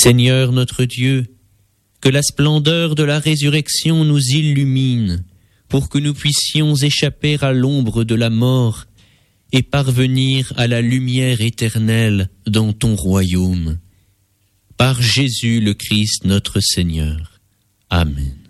Seigneur notre Dieu, que la splendeur de la résurrection nous illumine, pour que nous puissions échapper à l'ombre de la mort et parvenir à la lumière éternelle dans ton royaume. Par Jésus le Christ notre Seigneur. Amen.